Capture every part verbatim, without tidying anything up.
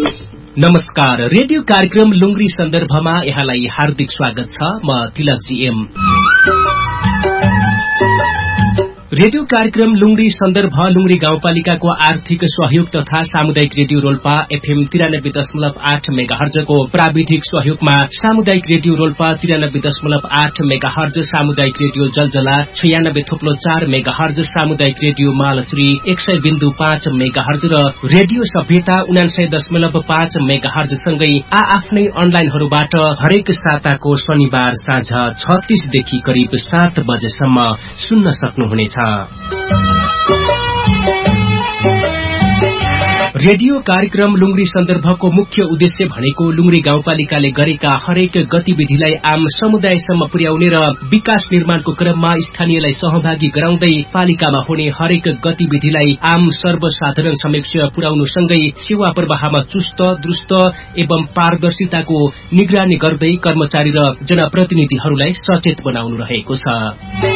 नमस्कार, रेडियो कार्यक्रम लुंग्री सन्दर्भमा यहाँलाई हार्दिक स्वागत छ। म तिलकजी एम। रेडियो कार्यक्रम लुंग्री सन्दर्भ लुंग्री गाउँपालिकाको आर्थिक सहयोग तथा सामुदायिक रेडियो रोल्पा एफएम तिरानब्बे दशमलव आठ मेगाहर्जको प्राविधिक सहयोगमा सामुदायिक रेडियो रोल्पा तिरानब्बे दशमलव आठ मेगाहर्ज, सामुदायिक रेडियो जलजला छयानब्बे थोप्लो चार मेगाहर्ज, सामुदायिक रेडियो मालश्री एक सय बिन्दु पाँच मेगाहर्ज र रेडियो सभ्यता उनान्सय दशमलव पाँच मेगाहर्ज सँगै आ आफ्नै अनलाइनहरूबाट हरेक साताको शनिबार साँझ छ तीसदेखि करिब सात बजेसम्म सुन्न सक्नुहुनेछ। रेडियो कार्यक्रम लुंग्री सन्दर्भको मुख्य उद्देश्य भनेको लुंग्री गाउँपालिकाले गरेका हरेक गतिविधिलाई आम समुदायसम्म पुर्याउने र विकास निर्माणको क्रममा स्थानीयलाई सहभागी गराउँदै पालिकामा हुने हरेक गतिविधिलाई आम सर्वसाधारण समक्ष पुर्याउनुसँगै सेवा प्रवाहमा चुस्त दुरुस्त एवं पारदर्शिताको निगरानी गर्दै कर्मचारी र जनप्रतिनिधिहरूलाई सचेत बनाउनु रहेको छ।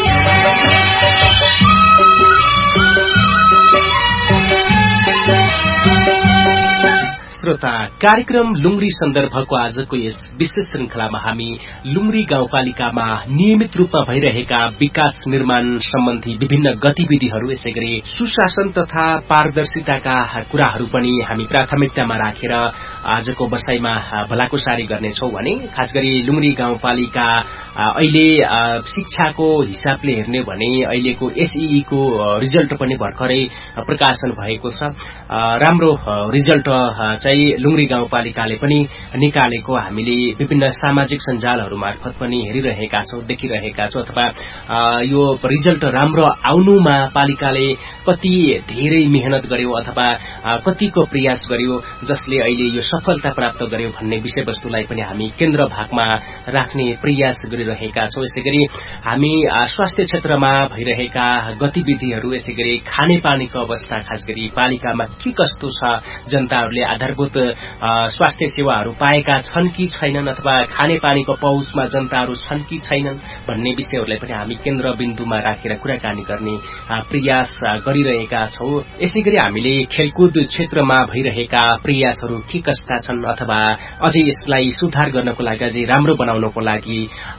श्रोता, कार्यक्रम लुंग्री सन्दर्भको आजको यस विशेष श्रृंखलामा हामी लुंग्री गाउँपालिकामा नियमित रूपमा भइरहेका विकास निर्माण सम्बन्धी विभिन्न गतिविधिहरू, यसैगरी सुशासन तथा पारदर्शिताका कुराहरू पनि हामी प्राथमिकतामा राखेर आजको बसाईमा भलाकुसारी गर्नेछौं भने खास गरी लुंग्री गाउँपालिका अहिले शिक्षाको हिसाबले हेर्ने भने अहिलेको एसईई को रिजल्ट पनि भर्खरै प्रकाशन भएको छ। राम्रो रिजल्ट चाहिँ लुंग्री गाउँपालिकाले पनि निकालेको हामीले विभिन्न सामाजिक सञ्जालहरू मार्फत पनि हेरिरहेका छौं, देखिरहेका छौं। अथवा यो रिजल्ट राम्रो आउनुमा पालिकाले कति धेरै मेहनत गर्यो अथवा कतिको प्रयास गर्यो जसले अहिले यो सफलता प्राप्त गर्यो भन्ने विषयवस्तुलाई पनि हामी केन्द्र भागमा राख्ने प्रयास गरिरहेका छौं। यसैगरी हामी स्वास्थ्य क्षेत्रमा भइरहेका गतिविधिहरू, यसैगरी खानेपानीको अवस्था खास गरी पालिकामा के कस्तो छ, जनताहरूले आधारभूत स्वास्थ्य सेवाहरू पाएका छन् कि छैनन् अथवा खानेपानीको पहुँचमा जनताहरू छन् कि छैनन् भन्ने विषयहरूलाई पनि हामी केन्द्र बिन्दुमा राखेर कुराकानी गर्ने प्रयास गरिरहेका छौं। यसैगरी हामीले खेलकुद क्षेत्रमा भइरहेका प्रयासहरू के कस्ता छन् अथवा अझै यसलाई सुधार गर्नको लागि, अझै राम्रो बनाउनको लागि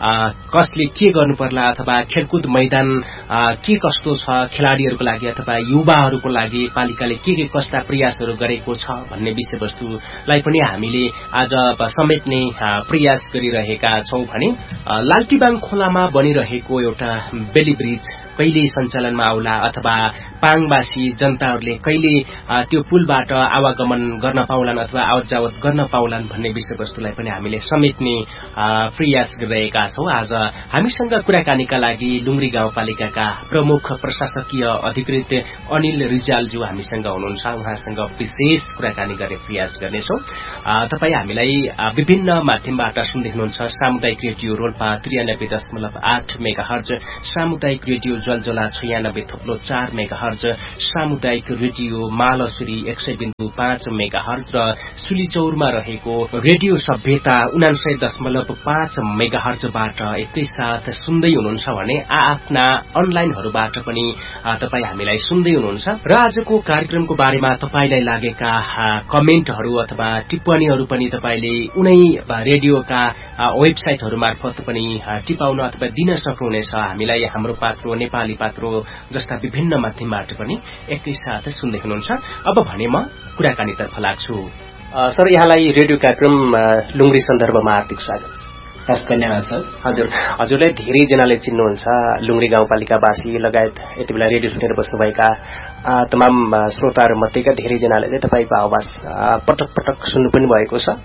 कसले के गर्नुपर्ला अथवा खेलकुद मैदान के कस्तो छ खेलाड़ीहरूको लागि अथवा युवाहरूको लागि पालिकाले के के कस्ता प्रयासहरू गरेको छ भन्ने विषयवस्तुलाई पनि हामीले आज समेट्ने प्रयास गरिरहेका छौं। भने लाल्टीबाङ खोलामा बनिरहेको एउटा बेली ब्रिज कहिले सञ्चालनमा आउला अथवा पाङवासी जनताहरूले कहिले त्यो पुलबाट आवागमन गर्न पाउलान् अथवा आवत जावत गर्न पाउलान् भन्ने विषयवस्तुलाई पनि हामीले समेट्ने प्रयास गरिरहेका छौं। आज हामीसँग कुराकानीका लागि लुंग्री गाउँपालिकाका प्रमुख प्रशासकीय अधिकृत अनिल रिजालज्यू हामीसँग हुनुहुन्छ। उहाँसँग विशेष कुराकानी गर्ने प्रयास गर्नेछौं। तपाई हामीलाई विभिन्न माध्यमबाट सुन्दै हुनुहुन्छ। सामुदायिक रेडियो रोल्पा त्रियानब्बे दशमलव आठ मेगाहर्ज, सामुदायिक रेडियो जलजला छयानब्बे थोप्लो चार मेगाहर्ज, सामुदायिक रेडियो मालश्री एक सय बिन्दु पाँच मेगाहर्ज र सुलीचौरमा रहेको रेडियो सभ्यता उनान्सय दशमलव पाँच मेगाहर्जबाट एकैसाथ सुन्दै हुनुहुन्छ भने आ आफ्ना अनलाइनहरूबाट पनि तपाई हामीलाई सुन्दै हुनुहुन्छ। र आजको कार्यक्रमको बारेमा तपाईलाई लागेका कमेन्टहरू अथवा टिप्पणीहरू पनि तपाईले उनै रेडियोका वेबसाइटहरू मार्फत पनि टिपाउन अथवा दिन सक्नुहुनेछ। हामीलाई हाम्रो पात्रो नेपाली पात्रो जस्ता विभिन्न माध्यमबाट पनि एकैसाथ सुन्दै हुनुहुन्छ। अब भने म कुराकानीतर्फ लाग्छु। सर, यहाँलाई रेडियो कार्यक्रम लुंग्री सन्दर्भमा हार्दिक स्वागत छ। हस्, धन्यवाद सर। हजुर, हजुरलाई धेरैजनाले चिन्नुहुन्छ, लुंग्री गाउँपालिकावासी लगायत यति बेला रेडियो सुनेर बस्नुभएका तमाम श्रोताहरू मध्येका धेरैजनाले चाहिँ तपाईँको आवाज पटक पटक सुन्नु पनि भएको छ।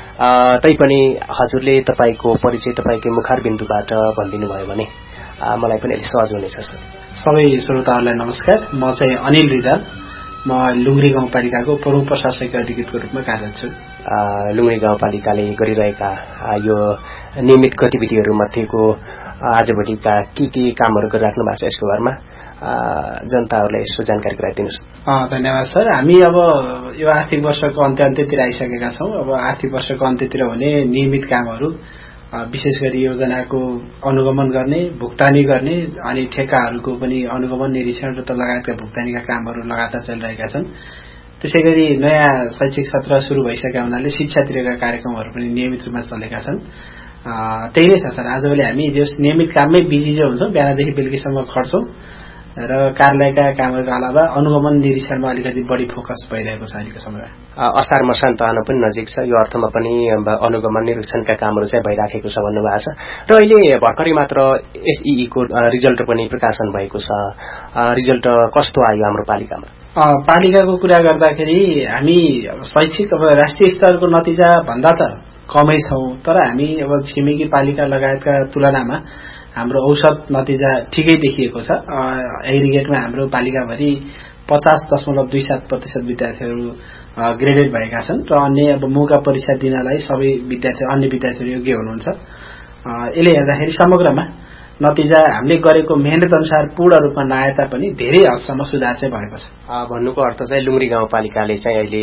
तैपनि हजुरले तपाईँको परिचय तपाईँकै मुखार बिन्दुबाट भनिदिनु भयो भने मलाई पनि अलि सहज हुनेछ। सर, सबै श्रोताहरूलाई नमस्कार। म चाहिँ अनिल रिजाल, म लुंग्री गाउँपालिकाको प्रमुख प्रशासकीय अधिकृतको रूपमा कार्यरत छु। लुंग्री गाउँपालिकाले गरिरहेका यो नियमित गतिविधिहरू मध्येको आजभोलिका के के कामहरू गरिराख्नु भएको छ यसको बारेमा जनताहरूलाई यसको जानकारी गराइदिनुहोस्। धन्यवाद सर। हामी अब यो आर्थिक वर्षको अन्त्य अन्त्यतिर आइसकेका छौं। अब आर्थिक वर्षको अन्त्यतिर हुने नियमित कामहरू विशेष गरी योजनाको अनुगमन गर्ने, भुक्तानी गर्ने अनि ठेक्काहरूको पनि अनुगमन, निरीक्षण र लगायतका भुक्तानीका कामहरू लगातार चलिरहेका छन्। त्यसै गरी नयाँ शैक्षिक सत्र सुरु भइसकेका हुनाले शिक्षातिरका कार्यक्रमहरू पनि नियमित रूपमा चलेका छन्। त्यही नै छ सर, आजभोलि हामी जस नियमित काममै बिजी जो हुन्छौँ, बिहानदेखि बेलुकीसम्म खट्छौँ र कार्यालयका कामहरूका अलावा अनुगमन निरीक्षणमा अलिकति बढी फोकस भइरहेको छ अहिलेको समयमा। असार मसान तहन पनि नजिक छ, यो अर्थमा पनि अनुगमन निरीक्षणका कामहरू चाहिँ भइराखेको छ भन्नुभएको छ। र अहिले भर्खरै मात्र एसईई को रिजल्ट पनि प्रकाशन भएको छ। रिजल्ट कस्तो आयो हाम्रो पालिकामा? पालिकाको कुरा गर्दाखेरि हामी शैक्षिक अब राष्ट्रिय स्तरको नतिजा भन्दा त कमै छौँ, तर हामी अब छिमेकी पालिका लगायतका तुलनामा हाम्रो औसत नतिजा ठिकै देखिएको छ। एग्रिगेटमा हाम्रो पालिकाभरि पचास दशमलव दुई सात प्रतिशत विद्यार्थीहरू ग्रेडेड भएका छन् र अन्य अब मौका परीक्षा दिनलाई सबै विद्यार्थी अन्य विद्यार्थीहरू योग्य हुनुहुन्छ। यसले हेर्दाखेरि समग्रमा नतिजा हामीले गरेको मेहनत अनुसार पूर्ण रूपमा नआए तापनि धेरै हदसम्म सुधार चाहिँ भएको छ। भन्नुको अर्थ चाहिँ लुम्री गाउँपालिकाले चाहिँ अहिले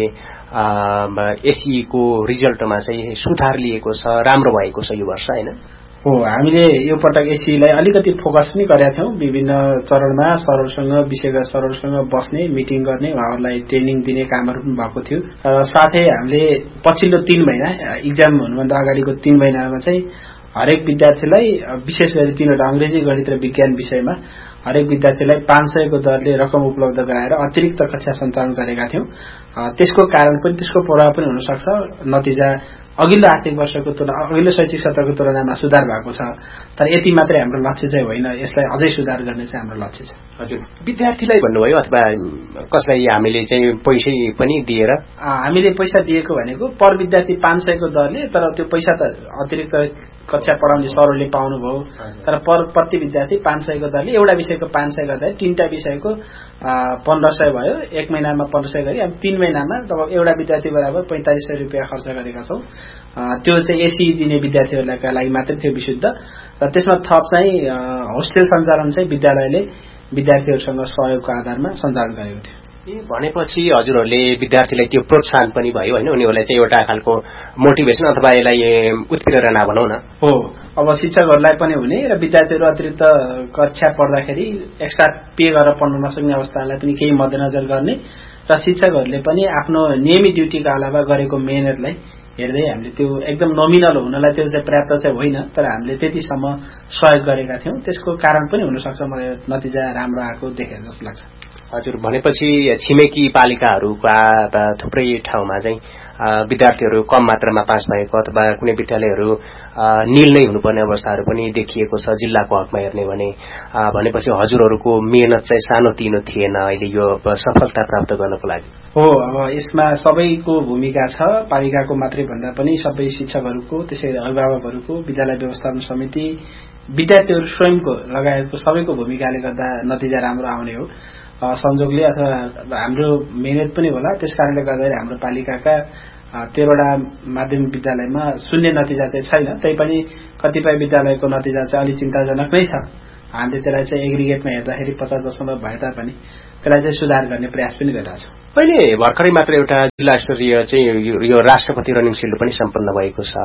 एसई को रिजल्टमा चाहिँ सुधार लिएको छ, राम्रो भएको छ यो वर्ष, हैन? हो, हामीले यो पटक एसईलाई अलिकति फोकस पनि गरेका थियौँ। विभिन्न चरणमा सरहरूसँग विषयगत सरहरूसँग बस्ने, मिटिङ गर्ने, उहाँहरूलाई ट्रेनिङ दिने कामहरू पनि भएको थियो। साथै हामीले पछिल्लो तीन महिना इक्जाम हुनुभन्दा अगाडिको तीन महिनामा चाहिँ हरेक विद्यार्थीलाई विशेष गरी तीनवटा अंग्रेजी, गणित र विज्ञान विषयमा हरेक विद्यार्थीलाई पाँच सयको दरले रकम उपलब्ध गराएर अतिरिक्त कक्षा सञ्चालन गरेका थियौँ। त्यसको कारण पनि त्यसको प्रभाव पनि हुन सक्छ। नतिजा अघिल्लो आर्थिक वर्षको तुलना अघिल्लो शैक्षिक सत्रको तुलनामा सुधार भएको छ, तर यति मात्रै हाम्रो लक्ष्य चाहिँ होइन, यसलाई अझै सुधार गर्ने चाहिँ हाम्रो लक्ष्य छ। हजुर, विद्यार्थीलाई भन्नुभयो अथवा कसलाई हामीले चाहिँ पैसै पनि दिएर? हामीले पैसा दिएको भनेको पर विद्यार्थी पाँच सयको दरले, तर त्यो पैसा त अतिरिक्त कक्षा पढाउने सरहरूले पाउनुभयो, तर पर प्रति विद्यार्थी पाँच सयको दरले एउटा विषयको पाँच सय गर्दा तीनटा विषयको पन्ध्र सय भयो। एक महिनामा पन्ध्र सय गरी हामी तीन महिनामा लगभग एउटा विद्यार्थी बराबर पैंतालिस सय रुपियाँ खर्च गरेका छौँ। त्यो चाहिँ एसई दिने विद्यार्थीहरूका लागि मात्रै थियो विशुद्ध, र त्यसमा थप चाहिँ होस्टेल सञ्चालन चाहिँ विद्यालयले विद्यार्थीहरूसँग सहयोगको आधारमा सञ्चालन गरेको थियो। भनेपछि हजुरहरूले विद्यार्थीलाई त्यो प्रोत्साहन पनि भयो, होइन? उनीहरूलाई चाहिँ एउटा खालको मोटिभेसन अथवा यसलाई उत्प्रेरणा भनौँ न। हो, अब शिक्षकहरूलाई पनि हुने र विद्यार्थीहरू अतिरिक्त कक्षा पढ्दाखेरि एक्स्ट्रा पे गरेर पढ्न नसक्ने अवस्थालाई पनि केही मध्यनजर गर्ने र शिक्षकहरूले पनि आफ्नो नियमित ड्युटीका अलावा गरेको मेहनतलाई हेर्दै हामीले त्यो एकदम नोमिनल हुनलाई त्यो चाहिँ पर्याप्त चाहिँ होइन, तर हामीले त्यतिसम्म सहयोग गरेका थियौँ। त्यसको कारण पनि हुनसक्छ मलाई नतिजा राम्रो आएको देखेर जस्तो लाग्छ। हजुर, भनेपछि छिमेकी पालिकाहरूका थुप्रै ठाउँमा चाहिँ विद्यार्थीहरू कम मात्रामा पास भएको अथवा कुनै विद्यालयहरू नील नै हुनुपर्ने अवस्थाहरू पनि देखिएको छ जिल्लाको हकमा हेर्ने भने। भनेपछि हजुरहरूको मेहनत चाहिँ सानोतिनो थिएन अहिले यो सफलता प्राप्त गर्नको लागि। हो, अब यसमा सबैको भूमिका छ, पालिकाको मात्रै भन्दा पनि सबै शिक्षकहरूको, त्यसैगरी अभिभावकहरूको, विद्यालय व्यवस्थापन समिति, विद्यार्थीहरू स्वयंको लगायतको सबैको भूमिकाले गर्दा नतिजा राम्रो आउने हो। संजोगले अथवा हाम्रो मेहनत पनि होला, त्यसकारणले गर्दाखेरि हाम्रो पालिकाका तेह्रवटा माध्यमिक विद्यालयमा शून्य नतिजा चाहिँ छैन। तैपनि कतिपय विद्यालयको नतिजा चाहिँ अलिक चिन्ताजनक नै छ। हामीले त्यसलाई चाहिँ एग्रिगेटमा हेर्दाखेरि पचास दशमलव भए तापनि त्यसलाई चाहिँ सुधार गर्ने प्रयास पनि गरिरहेको छ। अहिले भर्खरै मात्र एउटा जिल्ला स्तरीय चाहिँ यो राष्ट्रपति रनिङ सिल्ड पनि सम्पन्न भएको छ।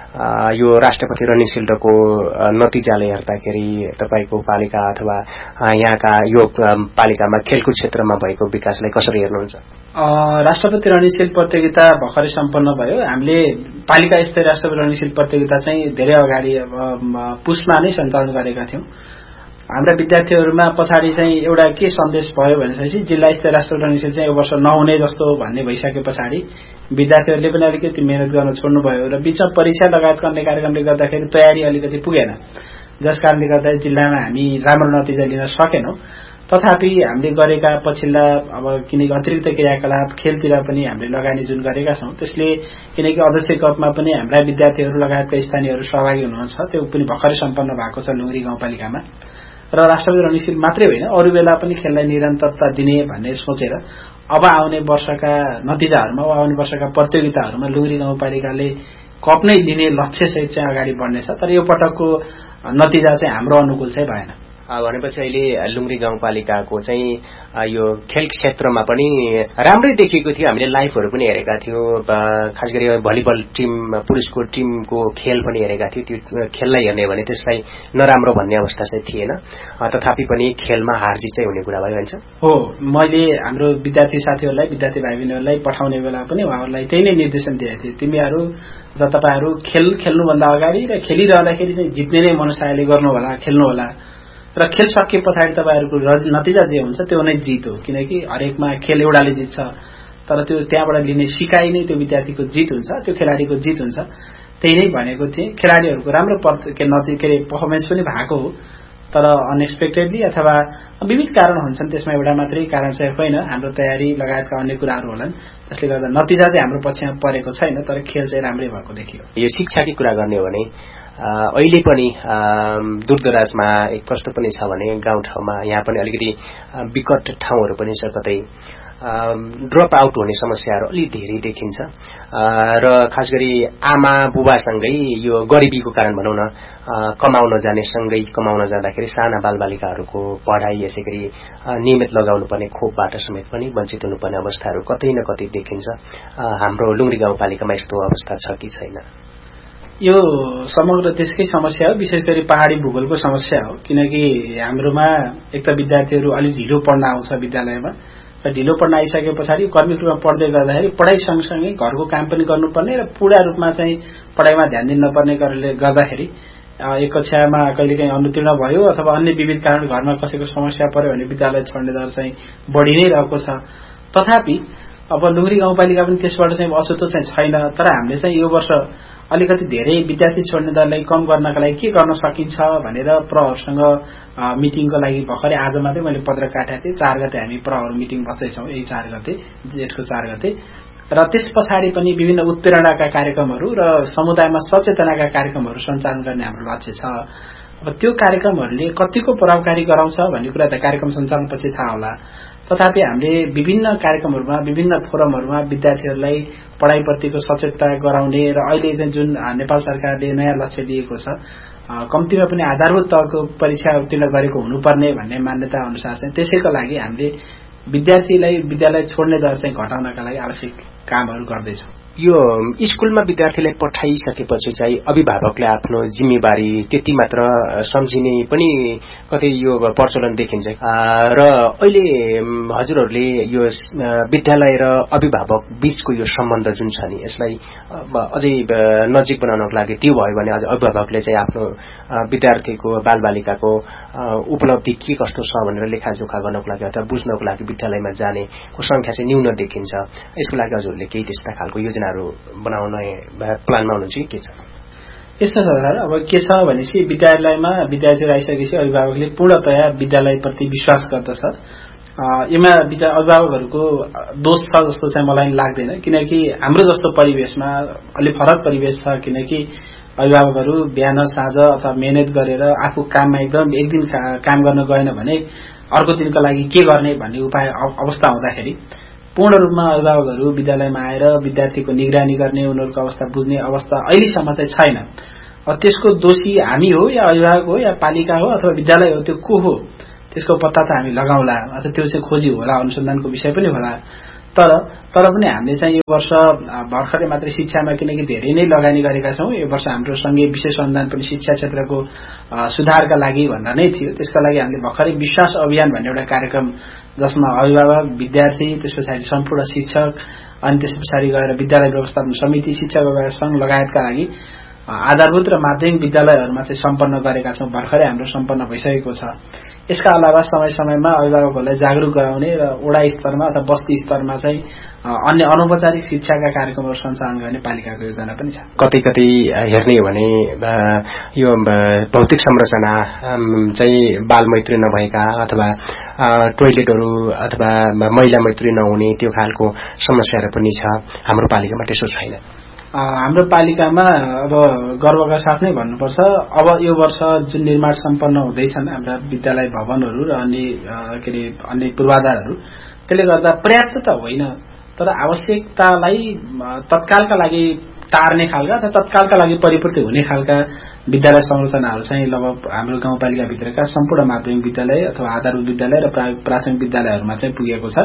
यो राष्ट्रपति रनिङ सिल्डको नतिजाले हेर्दाखेरि तपाईँको पालिका अथवा यहाँका यो पालिकामा खेलकुद क्षेत्रमा भएको विकासलाई कसरी हेर्नुहुन्छ? राष्ट्रपति रनिङ सिल्ड प्रतियोगिता भर्खरै सम्पन्न भयो। हामीले पालिका स्तरीय राष्ट्रपति रनिङ सिल्ड प्रतियोगिता चाहिँ धेरै अगाडि पुसमा नै सञ्चालन गरेका थियौँ। हाम्रा विद्यार्थीहरूमा पछाडि चाहिँ एउटा के सन्देश भयो भनेपछि जिल्ला स्तरीय राष्ट्रपति रनिङ सिल्ड चाहिँ यो वर्ष नहुने जस्तो भन्ने भइसके पछाडि विद्यार्थीहरूले पनि अलिकति मेहनत गर्न छोड्नुभयो र बीचमा परीक्षा लगायतका अन्य कार्यक्रमले गर्दाखेरि तयारी अलिकति पुगेन, जस कारणले गर्दा जिल्लामा हामी राम्रो नतिजा लिन सकेनौं। तथापि हामीले गरेका पछिल्ला अब किनकि अतिरिक्त क्रियाकलाप खेलतिर पनि हामीले लगानी जुन गरेका छौं त्यसले किनकि अध्यक्ष कपमा पनि हाम्रा विद्यार्थीहरू लगायतका स्थानीयहरू सहभागी हुनुहुन्छ, त्यो पनि भर्खरै सम्पन्न भएको छ लुम्री गाउँपालिकामा। र राष्ट्रपति रनिङ सिल्ड मात्रै होइन अरू बेला पनि खेललाई निरन्तरता दिने भन्ने सोचेर अब आउने वर्षका नतिजाहरूमा अब आउने वर्षका प्रतियोगिताहरूमा लुम्री गाउँपालिकाले कप नै लिने लक्ष्य सहित चाहिँ अगाडि बढ्नेछ। तर यो पटकको नतिजा चाहिँ हाम्रो अनुकूल चाहिँ भएन। भनेपछि अहिले लुम्री गाउँपालिकाको चाहिँ यो खेल क्षेत्रमा पनि राम्रै देखिएको थियो। हामीले लाइभहरू पनि हेरेका थियौँ, खास गरी भलिबल टिम पुरुषको टिमको खेल पनि हेरेका थियौँ। त्यो खेललाई हेर्ने भने त्यसलाई नराम्रो भन्ने अवस्था चाहिँ थिएन, तथापि पनि खेलमा हार जित चाहिँ हुने कुरा भयो भन्छ। हो, मैले हाम्रो विद्यार्थी साथीहरूलाई विद्यार्थी भाइ बहिनीहरूलाई पठाउने बेला पनि उहाँहरूलाई त्यही नै निर्देशन दिएको थिएँ, तिमीहरू र तपाईँहरू खेल खेल्नुभन्दा अगाडि र खेलिरहँदाखेरि चाहिँ जित्ने नै मनसायले गर्नु होला, खेल्नु होला र खेल सके पछाडि तपाईँहरूको नतिजा जे हुन्छ त्यो नै जित हो। किनकि हरेकमा खेल एउटाले जित्छ, तर त्यो त्यहाँबाट लिने सिकाइ नै त्यो विद्यार्थीको जित हुन्छ, त्यो खेलाडीको जित हुन्छ। त्यही नै भनेको थिएँ। खेलाडीहरूको राम्रो के नति के अरे पर्फर्मेन्स पनि भएको हो, तर अनएक्सपेक्टेडली अथवा विविध कारण हुन्छन्, त्यसमा एउटा मात्रै कारण चाहिँ होइन, हाम्रो तयारी लगायतका अन्य कुराहरू होलान् जसले गर्दा नतिजा चाहिँ हाम्रो पक्षमा परेको छैन, तर खेल चाहिँ राम्रै भएको देखियो। यो शिक्षाकै कुरा गर्ने हो भने अहिले पनि दूरदराजमा एक कस्तो पनि छ भने गाउँठाउँमा यहाँ पनि अलिकति विकट ठाउँहरू पनि छ, कतै ड्रप आउट हुने समस्याहरू अलि धेरै देखिन्छ र खास गरी आमा बुबासँगै यो गरिबीको कारण भनौँ न कमाउन जाने सँगै कमाउन जाँदाखेरि साना बालबालिकाहरूको पढाइ यसै गरी नियमित लगाउनु पर्ने खोपबाट समेत पनि वञ्चित हुनुपर्ने अवस्थाहरू कतै न कतै देखिन्छ। हाम्रो लुम्री गाउँपालिकामा यस्तो अवस्था छ कि छैन? यो समग्र देशकै समस्या हो, विशेष गरी पहाडी भूगोलको समस्या हो। किनकि हाम्रोमा एक त विद्यार्थीहरू अलिक ढिलो पढ्न आउँछ विद्यालयमा, र ढिलो पढ्न आइसके पछाडि क्रमिक रूपमा पढ्दै गर्दाखेरि पढाइ सँगसँगै घरको काम पनि गर्नुपर्ने र पूरा रूपमा चाहिँ पढाइमा ध्यान दिन नपर्ने गर्दाखेरि एक कक्षामा कहिलेकाहीँ अनुत्तीर्ण भयो अथवा अन्य विविध कारण घरमा कसैको समस्या पर्यो भने विद्यालय छोड्ने दर चाहिँ बढी नै रहेको छ। तथापि अब लुम्री गाउँपालिका पनि त्यसबाट चाहिँ अछुतो चाहिँ छैन, तर हामीले चाहिँ यो वर्ष अलिकति धेरै विद्यार्थी छोड्ने दरलाई कम गर्नका लागि के गर्न सकिन्छ भनेर प्रहरसँग मिटिङको लागि भर्खरै आज मात्रै मैले पत्र काटेको थिएँ। चार गते हामी प्रहर मिटिङ बस्दैछौँ, यही चार गते जेठको चार गते, र त्यस पछाडि पनि विभिन्न उत्प्रेरणाका कार्यक्रमहरू र समुदायमा सचेतनाका कार्यक्रमहरू सञ्चालन गर्ने हाम्रो लक्ष्य छ। अब त्यो कार्यक्रमहरूले कतिको प्रभावकारी गराउँछ भन्ने कुरा त कार्यक्रम सञ्चालनपछि थाहा होला, तथापि हामीले विभिन्न कार्यक्रमहरूमा विभिन्न फोरमहरूमा विद्यार्थीहरूलाई पढाइप्रतिको सचेतता गराउने र अहिले चाहिँ जुन नेपाल सरकारले नयाँ लक्ष्य लिएको छ कम्तीमा पनि आधारभूत तहको परीक्षा उत्तीर्ण गरेको हुनुपर्ने भन्ने मान्यता अनुसार चाहिँ त्यसैको लागि हामीले विद्यार्थीलाई विद्यालय छोड्ने दर चाहिँ घटाउनका लागि आवश्यक कामहरू गर्दैछौँ। यो स्कुलमा विद्यार्थीलाई पठाइसकेपछि चाहिँ अभिभावकले आफ्नो जिम्मेवारी त्यति मात्र सम्झिने पनि कतै यो प्रचलन देखिन्छ र अहिले हजुरहरूले यो विद्यालय र अभिभावक बीचको यो सम्बन्ध जुन छ नि यसलाई अझै नजिक बनाउनको लागि त्यो भयो भने अझ अभिभावकले चाहिँ आफ्नो विद्यार्थीको बालबालिकाको उपलब्धि के कस्तो छ भनेर लेखाजोखा गर्नको लागि अथवा बुझ्नको लागि विद्यालयमा जानेको संख्या चाहिँ न्यून देखिन्छ। यसको लागि हजुरहरूले केही त्यस्ता खालको योजनाहरू बनाउन प्लानमा हुनुहुन्छ कि के छ? यस्तो छ सर, अब के छ भनेपछि विद्यालयमा विद्यार्थीहरू आइसकेपछि अभिभावकले पूर्णतया विद्यालयप्रति विश्वास गर्दछ। यसमा अभिभावकहरूको दोष छ जस्तो चाहिँ मलाई लाग्दैन, किनकि हाम्रो जस्तो परिवेशमा अलिक फरक परिवेश छ। किनकि अभिभावकहरू बिहान साँझ अथवा मेहनत गरेर आफू काममा एकदम एक दिन काम गर्न गएन भने अर्को दिनको लागि के गर्ने भन्ने उपाय अवस्था हुँदाखेरि पूर्ण रूपमा अभिभावकहरू विद्यालयमा आएर विद्यार्थीको निगरानी गर्ने, उनीहरूको अवस्था बुझ्ने अवस्था अहिलेसम्म चाहिँ छैन। अब त्यसको दोषी हामी हो या अभिभावक हो या पालिका हो अथवा विद्यालय हो, त्यो को हो त्यसको पत्ता त हामी लगाउला अथवा त्यो चाहिँ खोजी होला, अनुसन्धानको विषय पनि होला। तर तर पनि हामीले चाहिँ यो वर्ष भर्खरै मात्रै शिक्षामा किनकि धेरै नै लगानी गरेका छौँ, यो वर्ष हाम्रो सँगै विशेष अनुदान पनि शिक्षा क्षेत्रको सुधारका लागि भनेर नै थियो। त्यसका लागि हामीले भर्खरै विश्वास अभियान भन्ने एउटा कार्यक्रम जसमा अभिभावक, विद्यार्थी, त्यस पछाडि सम्पूर्ण शिक्षक अनि त्यस पछाडि गएर विद्यालय व्यवस्थापन समिति, शिक्षा विभाग संघ लगायतका लागि आधारभूत र माध्यमिक विद्यालयहरूमा चाहिँ सम्पन्न गरेका छौँ। भर्खरै हाम्रो सम्पन्न भइसकेको छ। यसका अलावा समय समयमा अभिभावकहरूलाई जागरूक गराउने र वडा स्तरमा अथवा बस्ती स्तरमा चाहिँ अन्य अनौपचारिक शिक्षाका कार्यक्रमहरू सञ्चालन गर्ने पालिकाको योजना पनि छ। कतै कतै हेर्ने हो भने यो भौतिक संरचना चाहिँ बाल मैत्री नभएका अथवा टोयलेटहरू अथवा महिला मैत्री नहुने त्यो खालको समस्याहरू पनि छ। हाम्रो पालिकामा त्यसो छैन। हाम्रो पालिकामा अब गर्वका साथ नै भन्नुपर्छ, अब यो वर्ष जुन निर्माण सम्पन्न हुँदैछन् हाम्रा विद्यालय भवनहरू र अन्य के अरे अन्य पूर्वाधारहरू, त्यसले गर्दा पर्याप्त त होइन तर आवश्यकतालाई तत्कालका लागि टार्ने खालका अथवा तत्कालका लागि परिपूर्ति हुने खालका विद्यालय संरचनाहरू चाहिँ लगभग हाम्रो गाउँपालिकाभित्रका सम्पूर्ण माध्यमिक विद्यालय अथवा आधारभूत विद्यालय र प्राथमिक विद्यालयहरूमा चाहिँ पुगेको छ।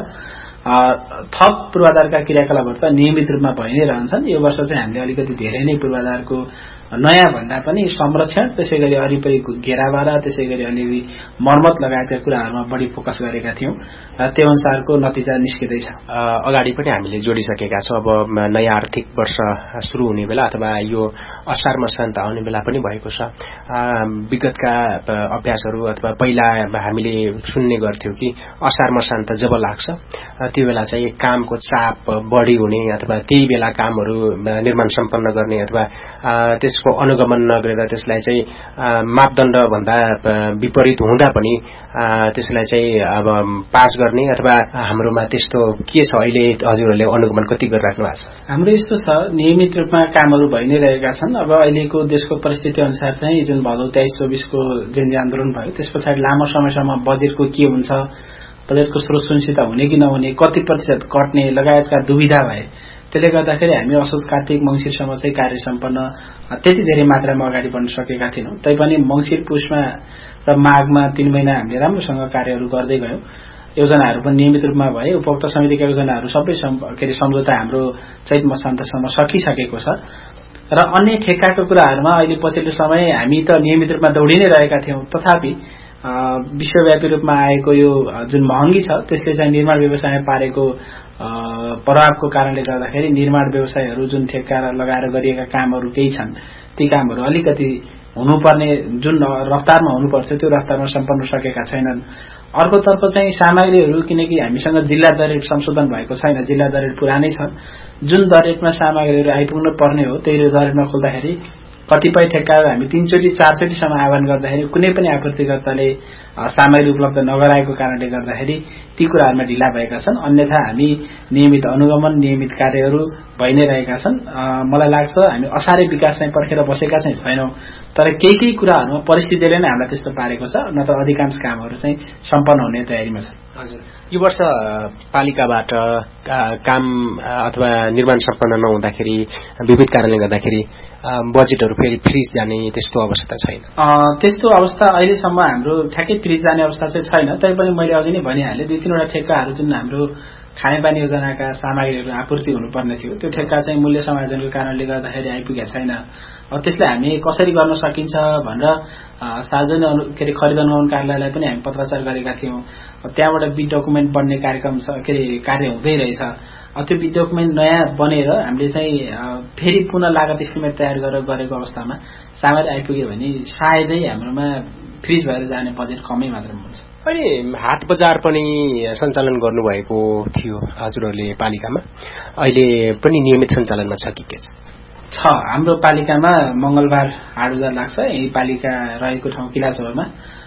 थप पूर्वाधारका क्रियाकलापहरू त नियमित रूपमा भइ नै रहन्छन्। यो वर्ष चाहिँ हामीले अलिकति धेरै नै पूर्वाधारको नयाँ भन्दा पनि संरक्षण, त्यसै गरी वरिपरि घेराबारा, त्यसै गरी अलिअलि मर्मत लगायतका कुराहरूमा बढी फोकस गरेका थियौं र त्यो अनुसारको नतिजा निस्किँदैछ। अगाडि पनि हामीले जोडिसकेका छौं। अब नयाँ आर्थिक वर्ष सुरु हुने बेला अथवा यो असार मसान्त आउने बेला पनि भएको छ। विगतका अभ्यासहरू अथवा पहिला हामीले सुन्ने गर्थ्यौं कि असार मसान्त जब लाग्छ त्यो बेला चाहिँ कामको चाप बढी हुने अथवा त्यही बेला कामहरू निर्माण सम्पन्न गर्ने अथवा त्यसको अनुगमन नगरेर त्यसलाई चाहिँ मापदण्ड भन्दा विपरीत हुँदा पनि त्यसलाई चाहिँ अब पास गर्ने अथवा हाम्रोमा त्यस्तो के छ? अहिले हजुरहरूले अनुगमन कति गरिराख्नु भएको छ? हाम्रो यस्तो छ, नियमित रूपमा कामहरू भइ नै रहेका छन्। अब अहिलेको देशको परिस्थिति अनुसार चाहिँ जुन भदौ तेइस चौबिसको जेन्जी आन्दोलन भयो त्यस पछाडि लामो समयसम्म बजेटको के हुन्छ, बजेटको स्रोत सुनिश्चित हुने कि नहुने, कति प्रतिशत कट्ने लगायतका दुविधा भए। त्यसले गर्दाखेरि हामी असोज कार्तिक मंसिरसम्म चाहिँ कार्य सम्पन्न त्यति धेरै मात्रामा अगाडि बढ्न सकेका थिएनौं। तैपनि मंसिर पुसमा र माघमा तीन महिना हामीले राम्रोसँग कार्यहरू गर्दै गयौं। योजनाहरू पनि नियमित रूपमा भए। उपभोक्ता समितिका योजनाहरू सबै के अरे सम्झौता हाम्रो चैत मसान्तसम्म सकिसकेको छ र अन्य ठेक्काको कुराहरूमा अहिले पछिल्लो समय हामी त नियमित रूपमा दौडी नै रहेका थियौं। तथापि विश्वव्यापी रूपमा आएको यो जुन महँगी छ त्यसले चाहिँ निर्माण व्यवसायमा पारेको प्रभावको कारणले गर्दाखेरि निर्माण व्यवसायहरू जुन ठेक्का लगाएर गरिएका कामहरू केही छन् ती कामहरू अलिकति हुनुपर्ने जुन रफ्तारमा हुनुपर्थ्यो त्यो रफ्तारमा सम्पन्न सकेका छैनन्। अर्कोतर्फ चाहिँ सामग्रीहरू, किनकि हामीसँग जिल्ला दरेट संशोधन भएको छैन, जिल्ला दरेट पुरानै छ। जुन दरेटमा सामग्रीहरू आइपुग्नु पर्ने हो त्यही दरेटमा खोल्दाखेरि कतिपय ठेक्काहरू हामी तीनचोटि चारचोटिसम्म आह्वान गर्दाखेरि कुनै पनि आपूर्तिकर्ताले सामग्री उपलब्ध नगराएको कारणले गर्दाखेरि ती कुराहरूमा ढिला भएका छन्। अन्यथा हामी नियमित अनुगमन, नियमित कार्यहरू भइ नै रहेका छन्। मलाई लाग्छ हामी असारे विकास चाहिँ पर्खेर बसेका चाहिँ छैनौं, तर केही केही कुराहरूमा परिस्थितिले नै हामीलाई त्यस्तो पारेको छ, नत्र अधिकांश कामहरू चाहिँ सम्पन्न हुने तयारीमा छ। हजुर, यो वर्ष पालिकाबाट काम अथवा निर्माण सम्पन्न नहुँदाखेरि विविध कारणले गर्दाखेरि बजेटहरू फेरि फ्रिज जाने त्यस्तो अवस्था छैन? त्यस्तो अवस्था अहिलेसम्म हाम्रो ठ्याक्कै फ्रिज जाने अवस्था चाहिँ छैन। तैपनि मैले अघि नै भनिहालेँ, दुई तीनवटा ठेक्काहरू जुन हाम्रो खानेपानी योजनाका सामग्रीहरू आपूर्ति हुनुपर्ने थियो त्यो ठेक्का चाहिँ मूल्य समायोजनको कारणले गर्दाखेरि आइपुगेको छैन। अब त्यसलाई हामी कसरी गर्न सकिन्छ भनेर सार्वजनिक के अरे खरिद अनुगमन कार्यालयलाई पनि हामी पत्राचार गरेका थियौं। त्यहाँबाट बिड डकुमेन्ट बन्ने कार्यक्रम छ, के अरे कार्य हुँदै रहेछ। त्यो बिड डकुमेन्ट नयाँ बनेर हामीले चाहिँ फेरि पुनः लागत एस्टिमेट तयार गरेर गरेको अवस्थामा सामग्री आइपुग्यो भने सायदै हाम्रोमा फ्रिज भएर जाने बजेट कमै मात्रामा हुन्छ। अनि हाट बजार पनि सञ्चालन गर्नुभएको थियो हजुरहरूले पालिकामा, अहिले पनि नियमित सञ्चालनमा छ कि के छ? छ, हाम्रो पालिकामा मंगलबार हाट बजार लाग्छ। यही पालिका रहेको ठाउँ किलाचौरमा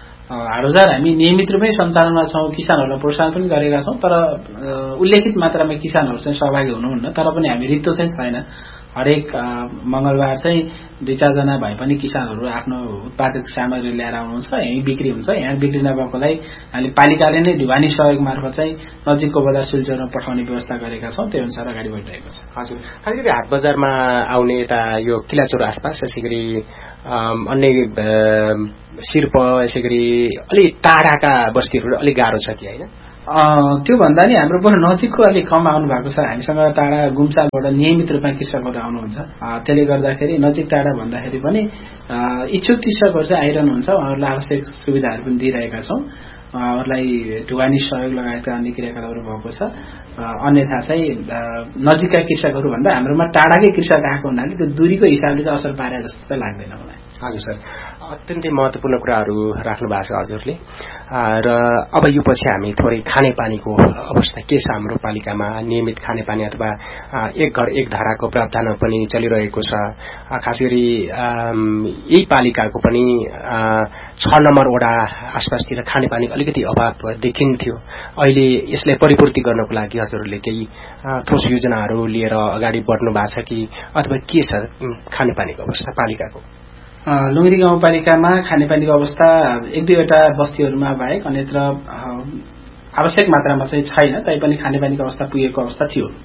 हाट बजार हामी नियमित रूपमै सञ्चालनमा छौं। किसानहरूलाई प्रोत्साहन पनि गरेका छौं, तर उल्लेखित मात्रामा किसानहरू चाहिँ सहभागी हुनुहुन्न। तर पनि हामी रित्तो चाहिँ छैन, हरेक मंगलबार चाहिँ दुई चारजना भए पनि किसानहरू आफ्नो उत्पादित सामग्री ल्याएर आउनुहुन्छ, यही बिक्री हुन्छ। यहाँ बिक्री नभएकोलाई हामीले पालिकाले नै ढुवानी सहयोग मार्फत चाहिँ नजिकको बजार सिलचरमा पठाउने व्यवस्था गरेका छौं। त्यो अनुसार अगाडि बढिरहेको छ। हजुर, खास गरी हाट बजारमा आउने यता यो किलाचौर आसपास यसै गरी अन्य शिर्प यसै गरी अलि टाढाका बस्तीहरू अलिक गाह्रो छ कि होइन? त्यो भन्दा नि हाम्रो बरु नजिकको अलिक कम आउनु भएको छ। हामीसँग टाढा गुम्साबाट नियमित रूपमा कृषकहरू आउनुहुन्छ। त्यसले गर्दाखेरि नजिक टाढा भन्दाखेरि पनि इच्छुक कृषकहरू चाहिँ आइरहनुहुन्छ। उहाँहरूलाई आवश्यक सुविधाहरू पनि दिइरहेका छौं। उहाँहरूलाई ढुवानी सहयोग लगायतका अन्य क्रियाकलापहरू भएको छ। अन्यथा चाहिँ नजिकका कृषकहरू भन्दा हाम्रोमा टाढाकै कृषक आएको हुनाले त्यो दूरीको हिसाबले चाहिँ असर पारे जस्तो चाहिँ लाग्दैन मलाई। हजुर सर, अत्यन्तै महत्वपूर्ण कुराहरू राख्नु भएको छ हजुरले। र अब यो पछि हामी थोरै खानेपानीको अवस्था के छ हाम्रो पालिकामा? नियमित खानेपानी अथवा एक घर एक धाराको प्रावधान पनि चलिरहेको छ। खास गरी यही पालिकाको पनि छ नम्बर वडा आसपासतिर खानेपानीको अलिकति अभाव देखिन्थ्यो। अहिले यसलाई परिपूर्ति गर्नको लागि हजुरहरूले केही ठोस योजनाहरू लिएर अगाडि बढ्नु भएको छ कि अथवा के छ खानेपानीको अवस्था पालिकाको? लुङरी गाउँपालिकामा खानेपानीको अवस्था एक दुईवटा बस्तीहरूमा बाहेक अन्यत्र आवश्यक मात्रामा चाहिँ छैन। तैपनि खानेपानीको अवस्था पुगेको अवस्था थियो।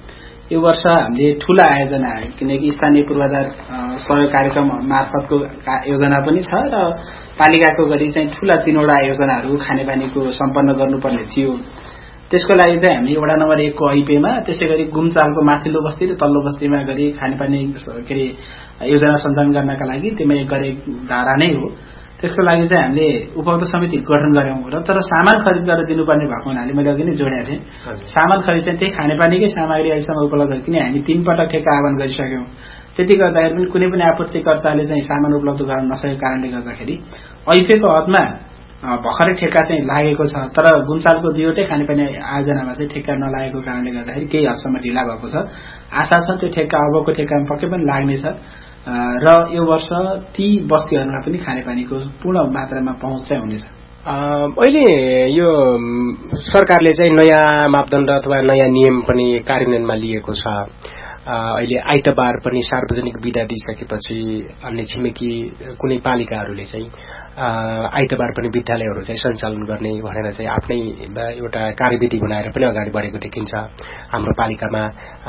यो वर्ष हामीले ठूला आयोजना किनकि स्थानीय पूर्वाधार सहयोग कार्यक्रम मार्फतको योजना पनि छ र पालिकाको गरी चाहिँ ठूला तीनवटा योजनाहरू खानेपानीको सम्पन्न गर्नुपर्ने थियो। त्यसको लागि चाहिँ हामीले वडा नम्बर एक को आइपेमा त्यसै गरी गुम्चालको माथिल्लो बस्ती र तल्लो बस्तीमा गरी खानेपानी के अरे योजना सञ्चालन गर्नका लागि त्यसमा एक गरे धारा नै हो। त्यसको लागि चाहिँ हामीले उपभोक्ता समिति गठन गर्यौं र तर सामान खरिद गरेर दिनुपर्ने भएको हुनाले मैले अघि नै जोडेको थिएँ सामान खरिद चाहिँ त्यही खानेपानीकै सामग्री अहिलेसम्म उपलब्ध किन हामी तीन पटक ठेक्का आह्वान गरिसक्यौं। त्यति गर्दाखेरि पनि कुनै पनि आपूर्तिकर्ताले चाहिँ सामान उपलब्ध गराउन नसकेको कारणले गर्दाखेरि ऐफेको हदमा भर्खरै ठेक्का चाहिँ लागेको छ तर गुम्चालको दुईवटै खानेपानी आयोजनामा चाहिँ ठेक्का नलागेको कारणले गर्दाखेरि केही हदसम्म ढिला भएको छ। आशा छ त्यो ठेक्का अबको ठेक्कामा पक्कै पनि लाग्नेछ र यो वर्ष ती बस्तीहरूमा पनि खानेपानीको पूर्ण मात्रामा पहुँच चाहिँ हुनेछ। अहिले यो सरकारले चाहिँ नयाँ मापदण्ड अथवा नयाँ नियम पनि कार्यान्वयनमा लिएको छ। अहिले आइतबार पनि सार्वजनिक बिदा दिइसकेपछि अन्य छिमेकी कुनै पालिकाहरूले चाहिँ आइतबार पनि विद्यालयहरू चाहिँ सञ्चालन गर्ने भनेर चाहिँ आफ्नै एउटा कार्यविधि बनाएर पनि अगाडि बढेको देखिन्छ। हाम्रो पालिकामा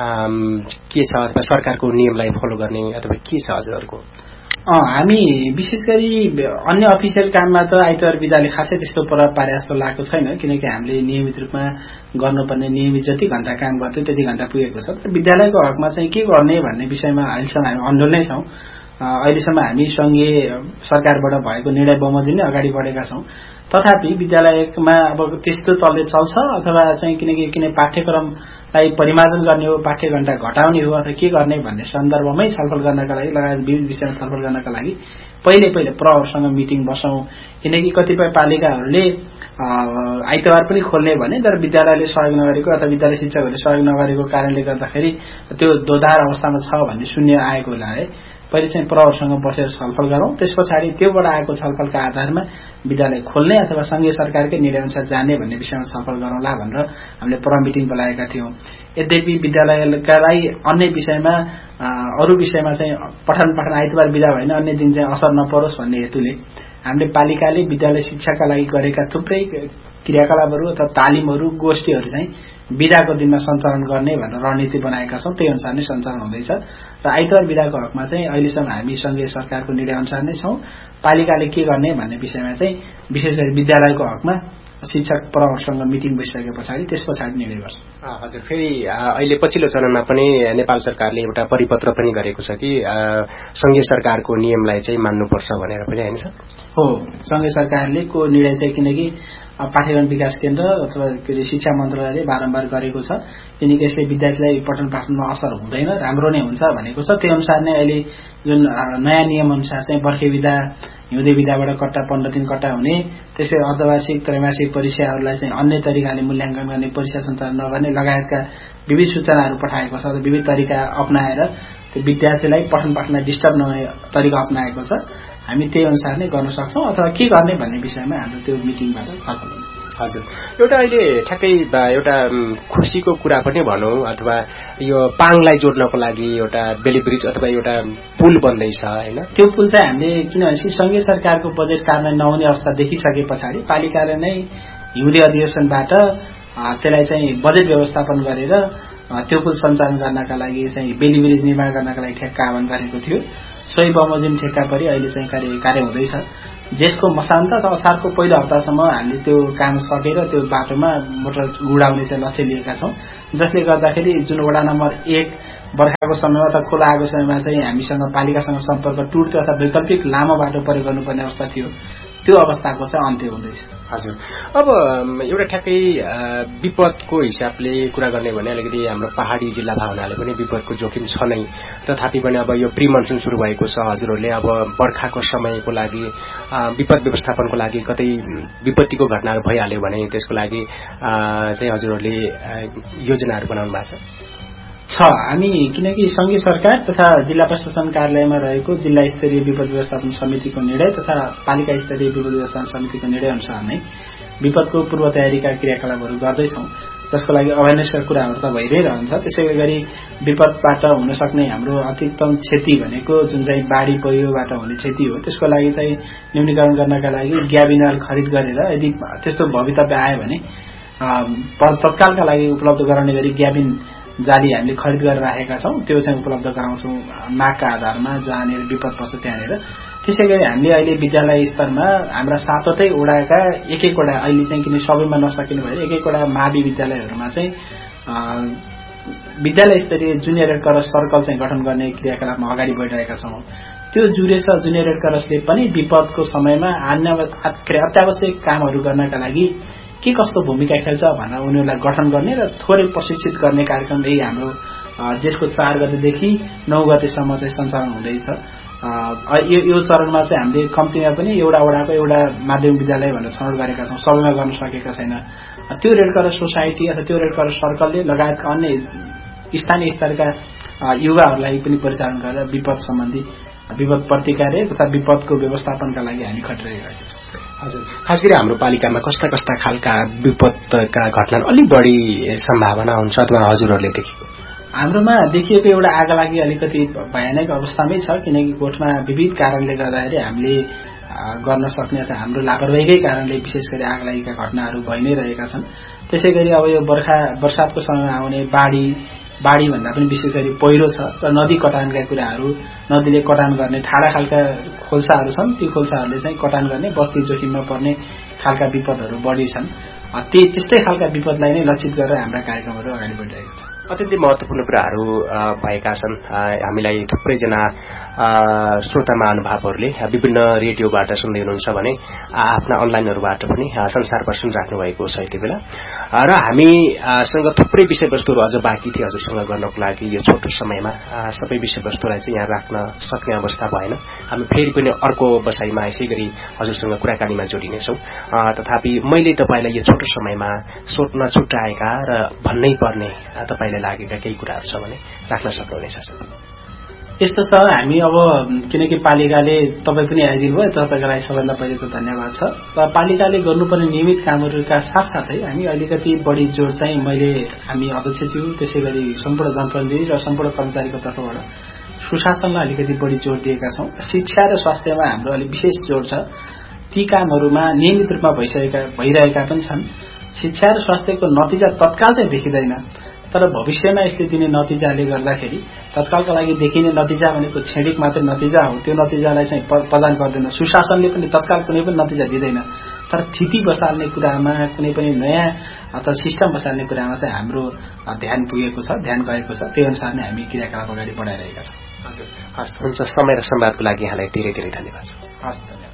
के छ अथवा सरकारको नियमलाई फलो गर्ने अथवा के छ हजुरहरूको? हामी विशेष गरी अन्य अफिसियल काममा त आइतबार बिदाले खासै त्यस्तो प्रभाव पारे जस्तो लागेको छैन किनकि हामीले नियमित रूपमा गर्नुपर्ने नियमित जति घण्टा काम गर्थ्यौं त्यति घण्टा पुगेको छ। तर विद्यालयको हकमा चाहिँ के गर्ने भन्ने विषयमा अहिलेसम्म हामी अन्डोल नै छौं। अहिलेसम्म हामी संघीय सरकारबाट भएको निर्णय बमोजिम नै अगाडि बढेका छौं। तथापि विद्यालयमा अब त्यस्तो तलले चल्छ अथवा चाहिँ किनकि किन पाठ्यक्रमलाई परिमार्जन गर्ने हो पाठ्य घण्टा घटाउने हो अथवा के गर्ने भन्ने सन्दर्भमै छलफल गर्नका लागि लगायत विविध विषयमा छलफल गर्नका लागि पहिले पहिले प्रहरसँग मिटिङ बसौं किनकि कतिपय पालिकाहरूले आइतबार पनि खोल्ने भने तर विद्यालयले सहयोग नगरेको अथवा विद्यालय शिक्षकहरूले सहयोग नगरेको कारणले गर्दाखेरि त्यो दोधार अवस्थामा छ भन्ने शून्य आएको हुनाले पहिले चाहिँ प्रहरसँग बसेर छलफल गरौं त्यसपछि त्योबाट आएको छलफलका आधारमा विद्यालय खोल्ने अथवा संघीय सरकारकै निर्णय अनुसार जाने भन्ने विषयमा छलफल गरौँला भनेर हामीले प्रहर मिटिङ बोलाएका थियौं। यद्यपि विद्यालयका लागि अन्य विषयमा अरु विषयमा चाहिँ पठन पाठन आइतबार बिदा भएन अन्य दिन चाहिँ असर नपरोस् भन्ने हेतुले हामीले पालिकाले विद्यालय शिक्षाका लागि गरेका थुप्रै क्रियाकलापहरू अथवा तालिमहरू गोष्ठीहरू चाहिँ बिदाको दिनमा सञ्चालन गर्ने भनेर रणनीति बनाएका छौं। त्यही अनुसार नै सञ्चालन हुँदैछ र आइतबार बिदाको हकमा चाहिँ अहिलेसम्म हामी संघीय सरकारको निर्णय अनुसार नै छौं। पालिकाले के गर्ने भन्ने विषयमा चाहिँ विशेष गरी विद्यालयको हकमा शिक्षक प्रहरसँग मिटिङ बसिसके पछाडि त्यस पछाडि निर्णय गर्छ। हजुर फेरि अहिले पछिल्लो चरणमा पनि नेपाल सरकारले एउटा परिपत्र पनि गरेको छ कि संघीय सरकारको नियमलाई चाहिँ मान्नुपर्छ भनेर पनि हैन सर? हो संघीय सरकारले को निर्णय चाहिँ किनकि पाठ्यक्रम विकास केन्द्र अथवा शिक्षा मन्त्रालयले बारम्बार गरेको छ किनकि यसले विद्यार्थीलाई पठन पाठनमा असर हुँदैन राम्रो नै हुन्छ भनेको छ। त्यही अनुसार नै अहिले जुन नयाँ नियम अनुसार चाहिँ बर्खे विदा हिउँदे विदाबाट कट्टा पन्ध्र दिन कट्टा हुने त्यसै अर्धवार्षिक त्रैमासिक परीक्षाहरूलाई चाहिँ अन्य तरिकाले मूल्याङ्कन गर्ने परीक्षा सञ्चालन नगर्ने लगायतका विविध सूचनाहरू पठाएको छ। विविध तरिका अपनाएर त्यो विद्यार्थीलाई पठन पाठनलाई डिस्टर्ब नहुने तरिका अपनाएको छ। हामी त्यही अनुसार नै गर्न सक्छौं अथवा के गर्ने भन्ने विषयमा हाम्रो त्यो मिटिङबाट छलफल हुन्छ। हजुर एउटा अहिले ठ्याक्कै एउटा खुसीको कुरा पनि भनौं अथवा यो पाङलाई जोड्नको लागि एउटा बेली ब्रिज अथवा एउटा पुल बन्दैछ हैन? त्यो पुल चाहिँ हामीले किनभने संघीय सरकारको बजेट कार्यान्वयन नहुने अवस्था देखिसके पछाडि पालिकाले नै हिउँदे अधिवेशनबाट त्यसलाई चाहिँ बजेट व्यवस्थापन गरेर त्यो पुल सञ्चालन गर्नका लागि चाहिँ बेली ब्रिज निर्माण गर्नका लागि ठेक्का आह्वान गरेको थियो। सोही बमोजिम ठेक्का परि अहिले चाहिँ कार्य कार्य हुँदैछ। जेठको मसान्त अथवा असारको पहिलो हप्तासम्म हामीले त्यो काम सकेर त्यो बाटोमा मोटर गुडाउने चाहिँ लक्ष्य लिएका छौं जसले गर्दाखेरि जुन वडा नम्बर एक बर्खाको समयमा अथवा खोला आएको समयमा चाहिँ हामीसँग पालिकासँग सम्पर्क टुट्थ्यो अथवा वैकल्पिक लामो बाटो प्रयोग गर्नुपर्ने अवस्था थियो त्यो अवस्थाको चाहिँ अन्त्य हुँदैछ। हजुर अब एउटा ठ्याक्कै विपदको हिसाबले कुरा गर्ने भने अलिकति हाम्रो पहाडी जिल्ला भएको हुनाले पनि विपदको जोखिम छ नै तथापि पनि अब यो प्री मनसुन सुरु भएको छ हजुरहरूले अब बर्खाको समयको लागि विपद व्यवस्थापनको लागि कतै विपत्तिको घटनाहरू भइहाल्यो भने त्यसको लागि चाहिँ हजुरहरूले योजनाहरू बनाउनु भएको छ? छ हामी किनकि संघीय सरकार तथा जिल्ला प्रशासन कार्यालयमा रहेको जिल्ला स्तरीय विपद व्यवस्थापन समितिको निर्णय तथा पालिका स्तरीय विपद व्यवस्थापन समितिको निर्णय अनुसार नै विपदको पूर्व तयारीका क्रियाकलापहरू गर्दैछौं जसको लागि अवेरनेसका कुराहरू त भइरै रहन्छ। त्यसै गरी विपदबाट हुन सक्ने हाम्रो अधिकतम क्षति भनेको जुन चाहिँ बाढी पहिरोबाट हुने क्षति हो त्यसको लागि चाहिँ न्यूनीकरण गर्नका लागि ग्याबिनल खरिद गरेर यदि त्यस्तो भवितव्य आयो भने तत्कालका लागि उपलब्ध गराउने गरी ग्याबिन जाली हामीले खरिद गरेर राखेका छौँ, त्यो चाहिँ उपलब्ध गराउँछौँ मागका आधारमा, जहाँनिर विपद पर्छ त्यहाँनिर। त्यसै गरी हामीले अहिले विद्यालय स्तरमा हाम्रा सातवटै वडाका एक एकवटा अहिले चाहिँ किन सबैमा नसकिने भएर एक एकवटा मावि विद्यालयहरूमा चाहिँ विद्यालय स्तरीय जुनियर रेड क्रस सर्कल चाहिँ गठन गर्ने क्रियाकलापमा अगाडि बढिरहेका छौँ। त्यो जुरेछ जुनियर रेड क्रसले पनि विपदको समयमा अत्यावश्यक कामहरू गर्नका लागि के कस्तो भूमिका खेल्छ भनेर उनीहरूलाई गठन गर्ने र थोरै प्रशिक्षित गर्ने कार्यक्रम यही हाम्रो जेठको चार गतेदेखि नौ गतेसम्म चाहिँ सञ्चालन हुँदैछ। यो चरणमा चाहिँ हामीले कम्तीमा पनि एउटा वडाको एउटा माध्यमिक विद्यालय भनेर छनौट गरेका छौँ, सबैमा गर्न सकेका छैन। त्यो रेड क्रस सोसाइटी अथवा त्यो रेड क्रस सर्कलले लगायतका अन्य स्थानीय स्तरका युवाहरूलाई पनि परिचालन गरेर विपद सम्बन्धी विपद प्रतिकार तथा विपदको व्यवस्थापनका लागि हामी खटिरहेका छौँ। हजुर, खास गरी हाम्रो पालिकामा कस्ता कस्ता खालका विपदका घटना अलिक बढी सम्भावना हुन्छ अथवा हजुरहरूले देखेको? हाम्रोमा देखिएको एउटा आगलागी अलिकति भयानक अवस्थामै छ, किनकि गोठमा विविध कारणले गर्दाखेरि हामीले गर्न सक्ने अथवा हाम्रो लापरवाहीकै कारणले विशेष गरी आगलागीका घटनाहरू भइ नै रहेका छन्। त्यसै गरी अब यो बर्खा बर्सातको समयमा आउने बाढी बाढी भन्दा पनि विशेष गरी पहिरो छ र नदी कटानका कुराहरू, नदीले कटान गर्ने ठाडा खालका खोल्साहरू छन्, ती खोल्साहरूले चाहिँ कटान गर्ने बस्ती जोखिममा पर्ने खालका विपदहरू बढी छन्। त्यस्तै खालका विपदलाई नै लक्षित गरेर हाम्रा कार्यक्रमहरू अगाडि बढिरहेका छन्। अत्यन्तै महत्वपूर्ण कुराहरू भएका छन्। हामीलाई थुप्रैजना श्रोता महानुभावहरूले विभिन्न रेडियोबाट सुन्दै हुनुहुन्छ भने आफ्ना अनलाइनहरूबाट पनि संसारभर सुनिराख्नु भएको छ यति बेला, र हामीसँग थुप्रै विषयवस्तुहरू अझ बाँकी थिए हजुरसँग गर्नको लागि। यो छोटो समयमा सबै विषयवस्तुलाई चाहिँ यहाँ राख्न सक्ने अवस्था भएन। हामी फेरि पनि अर्को बसाइमा यसै गरी हजुरसँग कुराकानीमा जोडिनेछौँ। तथापि मैले तपाईँलाई यो छोटो समयमा सोध्न छुट्याएका र भन्नै पर्ने तपाईँलाई लागेका केही कुराहरू छ भने राख्न सक्नुहुनेछ। यस्तो छ, हामी अब किनकि पालिकाले तपाईँ पनि आइदिनु भयो, तपाईँको लागि सबैलाई पहिले त धन्यवाद छ। र पालिकाले गर्नुपर्ने नियमित कामहरूका साथसाथै हामी अलिकति बढी जोड चाहिँ मैले हामी अध्यक्षज्यू त्यसै गरी सम्पूर्ण जनप्रतिनिधि र सम्पूर्ण कर्मचारीको तर्फबाट सुशासनलाई अलिकति बढी जोड दिएका छौँ। शिक्षा र स्वास्थ्यमा हाम्रो अलिक विशेष जोड छ। ती कामहरूमा नियमित रूपमा भइसकेका भइरहेका पनि छन्। शिक्षा र स्वास्थ्यको नतिजा तत्काल चाहिँ देखिँदैन, तर भविष्यमा यसले दिने नतिजाले गर्दाखेरि तत्कालका लागि देखिने नतिजा भनेको छेडिक मात्रै नतिजा हो, त्यो नतिजालाई चाहिँ प्रदान गर्दैन। सुशासनले पनि तत्काल कुनै पनि नतिजा दिँदैन, तर थिति बसाल्ने कुरामा, कुनै पनि नयाँ अथवा सिस्टम बसाल्ने कुरामा चाहिँ हाम्रो ध्यान पुगेको छ, ध्यान गएको छ। त्यही अनुसार नै हामी क्रियाकलाप अगाडि बढाइरहेका छौँ। हजुर, हस्, हुन्छ। समय र संवादको लागि यहाँलाई धेरै धेरै धन्यवाद। हस्, धन्यवाद।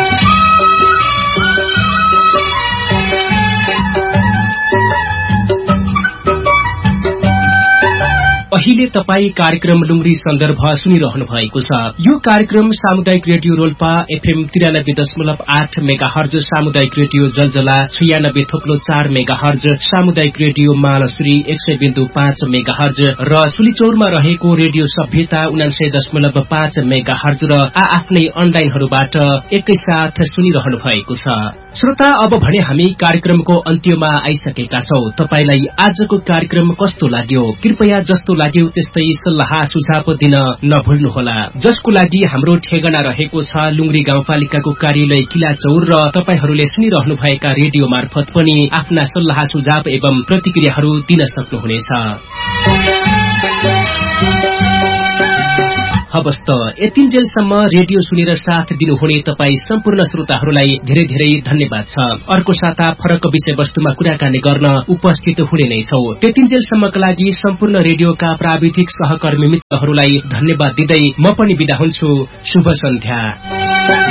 अहिले तपाई कार्यक्रम लुम्री सन्दर्भ सुनिरहनु भएको छ। यो कार्यक्रम सामुदायिक रेडियो रोल्पा एफएम तिरानब्बे दशमलव आठ मेगा हर्ज, सामुदायिक रेडियो जलजला छयानब्बे थोप्लो चार मेगा हर्ज, सामुदायिक रेडियो मालसुरी एक सय बिन्दु पाँच मेगा हर्ज र सुलिचौरमा रहेको रेडियो सभ्यता उनान्सय दशमलव पाँच मेगा हर्ज र आ आफ्नै अनलाइनहरूबाट एकैसाथ सुनिरहनु भएको छ। श्रोता, अब भने हामी कार्यक्रमको अन्त्यमा आइसकेका छौं। तपाईलाई आजको कार्यक्रम कस्तो लाग्यो? कृपया जस्तो लाग्यो त्यस्तै सल्लाह सुझाव दिन नभुल्नुहोला। जसको लागि हाम्रो ठेगाना रहेको छ लुम्री गाउँपालिकाको कार्यालय किला चौर, र तपाईहरूले सुनिरहनु भएका रेडियो मार्फत पनि आफ्ना सल्लाह सुझाव एवं प्रतिक्रियाहरू दिन सक्नुहुनेछ। हवस् त, यतिन्जेलसम्म रेडियो सुनेर साथ दिनुहुने तपाईँ सम्पूर्ण श्रोताहरूलाई धेरै धेरै धन्यवाद छ। अर्को साता फरक विषयवस्तुमा कुराकानी गर्न उपस्थित हुने नै छौ। त्यतिन्जेलसम्मका लागि सम्पूर्ण रेडियोका प्राविधिक सहकर्मी मित्रहरूलाई धन्यवाद दिँदै म पनि बिदा हुन्छु। शुभ सन्ध्या।